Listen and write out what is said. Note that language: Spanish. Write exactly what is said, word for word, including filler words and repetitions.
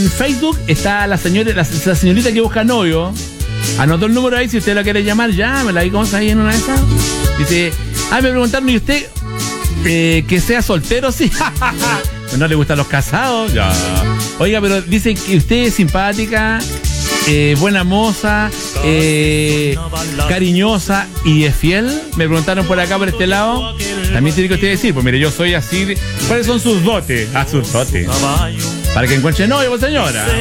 en Facebook está la señora, la, la señorita que busca novio. Anotó el número ahí, si usted la quiere llamar, llámela. ¿Y cómo está ahí en una de esas? Dice, ah, me preguntaron, ¿y usted eh, que sea soltero? Sí. ¿No le gustan los casados? Ya. Oiga, pero dice que usted es simpática, eh, buena moza, eh, cariñosa y es fiel. Me preguntaron por acá, por este lado. También tiene que usted decir, pues mire, yo soy así. De... ¿Cuáles son sus dotes? Ah, sus dotes. Para que encuentre novio, pues señora.